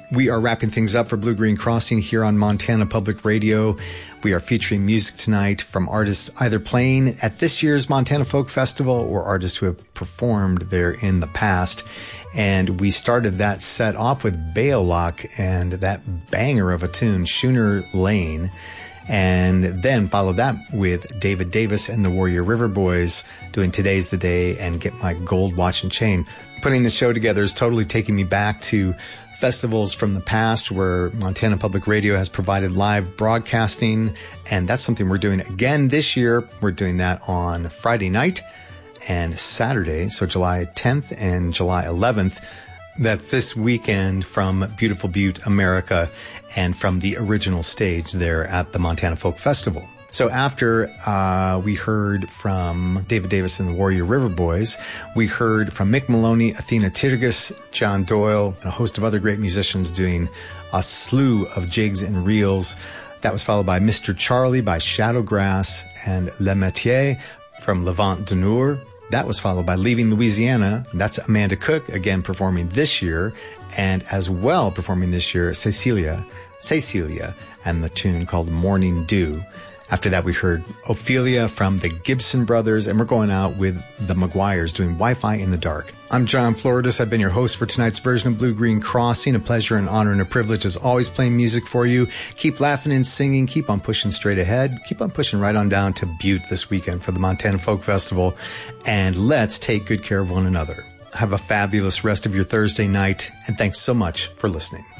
We are wrapping things up for Blue Green Crossing here on Montana Public Radio. We are featuring music tonight from artists either playing at this year's Montana Folk Festival or artists who have performed there in the past. And we started that set off with Balelock and that banger of a tune, Schooner Lane. And then followed that with David Davis and the Warrior River Boys doing Today's the Day and Get My Gold Watch and Chain. Putting this show together is totally taking me back to festivals from the past where Montana Public Radio has provided live broadcasting, and that's something we're doing again this year. We're doing that on Friday night and Saturday, so July 10th and July 11th. That's this weekend from Beautiful Butte, America, and from the original stage there at the Montana Folk Festival. So after we heard from David Davis and the Warrior River Boys, we heard from Mick Maloney, Athena Tirgus, John Doyle, and a host of other great musicians doing a slew of jigs and reels. That was followed by Mr. Charlie by Shadowgrass and Le Métier from Levant du Nord. That was followed by Leaving Louisiana. That's Amanda Cook, again performing this year, and as well performing this year, Cecilia, and the tune called Morning Dew. After that, we heard Ophelia from the Gibson Brothers, and we're going out with the Maguires doing Wi-Fi in the Dark. I'm John Floridis. I've been your host for tonight's version of Blue Green Crossing. A pleasure, an honor, and a privilege as always playing music for you. Keep laughing and singing. Keep on pushing straight ahead. Keep on pushing right on down to Butte this weekend for the Montana Folk Festival. And let's take good care of one another. Have a fabulous rest of your Thursday night, and thanks so much for listening.